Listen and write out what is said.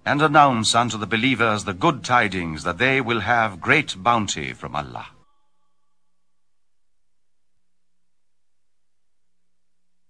and announce unto the believers the good tidings that they will have great bounty from Allah.